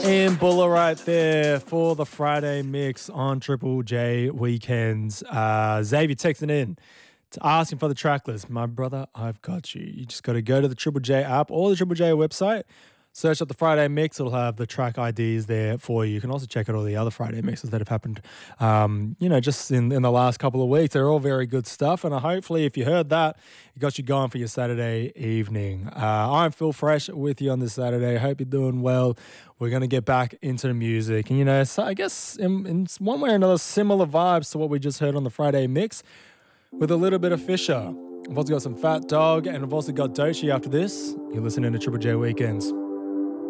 Ian Buller right there for the Friday mix on Triple J Weekends. Xavier texting in to asking for the track list. My brother, I've got you. You just got to go to the Triple J app or the Triple J website. Search up the Friday mix. It'll have the track IDs there for you. You can also check out all the other Friday mixes that have happened, just in the last couple of weeks. They're all very good stuff. And hopefully, if you heard that, it got you going for your Saturday evening. I'm Phil Fresh with you on this Saturday. Hope you're doing well. We're going to get back into the music. And, so I guess in one way or another, similar vibes to what we just heard on the Friday mix with a little bit of Fisher. I've also got some Fat Dog, and I've also got Doechii after this. You're listening to Triple J Weekends.